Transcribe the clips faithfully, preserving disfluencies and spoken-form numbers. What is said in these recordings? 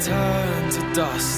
turn to dust.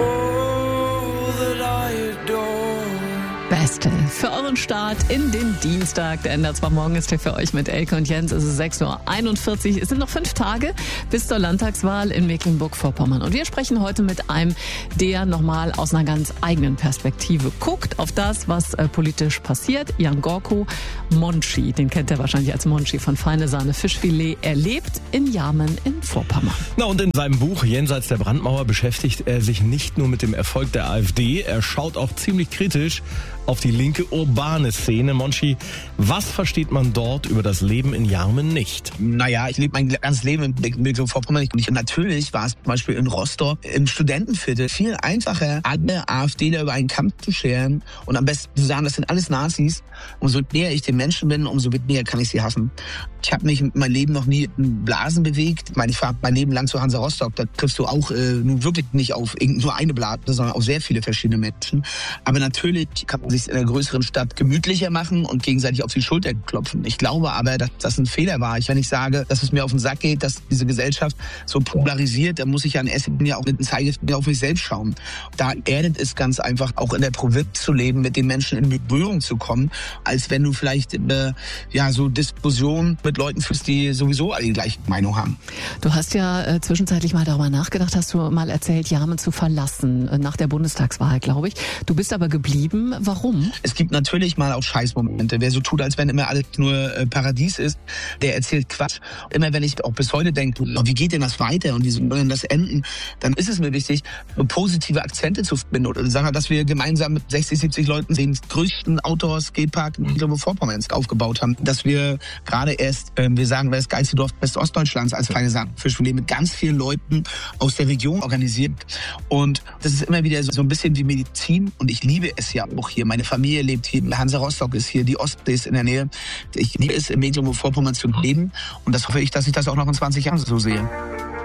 All that I adore. Beste für euren Start in den Dienstag. Der ändert zwar morgen ist der für euch mit Elke und Jens. Es ist sechs Uhr einundvierzig. Es sind noch fünf Tage bis zur Landtagswahl in Mecklenburg-Vorpommern. Und wir sprechen heute mit einem, der nochmal aus einer ganz eigenen Perspektive guckt auf das, was äh, politisch passiert. Jan Gorko, Monchi, den kennt er wahrscheinlich als Monchi von Feine Sahne Fischfilet. Er lebt in Jarmen in Vorpommern. Na, und in seinem Buch Jenseits der Brandmauer beschäftigt er sich nicht nur mit dem Erfolg der AfD, er schaut auch ziemlich kritisch auf die linke urbane Szene. Monchi, was versteht man dort über das Leben in Jarmen nicht? Naja, ich lebe mein ganzes Leben in Mecklenburg-Vorpommern. Und natürlich war es zum Beispiel in Rostock im Studentenviertel viel einfacher, alle AfDler über einen Kamm zu scheren und am besten zu sagen, das sind alles Nazis. Umso näher ich den Menschen bin, umso näher kann ich sie hassen. Ich habe mich in meinem Leben noch nie in Blasen bewegt. Ich meine, ich fahre mein Leben lang zu Hansa Rostock. Da triffst du auch äh, nun wirklich nicht auf nur eine Blase, sondern auf sehr viele verschiedene Menschen. Aber natürlich kann man sich in einer größeren Stadt gemütlicher machen und gegenseitig auf die Schulter klopfen. Ich glaube aber, dass das ein Fehler war. Ich, wenn ich sage, dass es mir auf den Sack geht, dass diese Gesellschaft so polarisiert, dann muss ich ja in erster Linie auch mit dem Zeigefinger auf mich selbst schauen. Da erdet es ganz einfach, auch in der Provinz zu leben, mit den Menschen in Berührung zu kommen, als wenn du vielleicht äh, ja so Diskussionen mit Leuten führst, die sowieso alle die gleiche Meinung haben. Du hast ja äh, zwischenzeitlich mal darüber nachgedacht, hast du mal erzählt, Jarmen zu verlassen, äh, nach der Bundestagswahl, glaube ich. Du bist aber geblieben. Warum? Es gibt natürlich mal auch Scheißmomente. Wer so tut, als wenn immer alles nur äh, Paradies ist, der erzählt Quatsch. Immer wenn ich auch bis heute denke, oh, wie geht denn das weiter und wie soll denn das enden, dann ist es mir wichtig, positive Akzente zu finden. Oder sagen wir, dass wir gemeinsam mit sechzig, siebzig Leuten den größten Outdoor-Skatepark in Mecklenburg-Vorpommerns aufgebaut haben. Dass wir gerade erst, äh, wir sagen, das geilste Dorf Westostdeutschlands als Feine Sahne Fischfilet mit ganz vielen Leuten aus der Region organisiert. Und das ist immer wieder so, so ein bisschen wie Medizin. Und ich liebe es ja auch hier. Meine Familie lebt hier, Hansa Rostock ist hier, die Ostsee ist in der Nähe. Ich liebe es, in Mecklenburg-Vorpommern zu leben. Und das hoffe ich, dass ich das auch noch in zwanzig Jahren so sehe.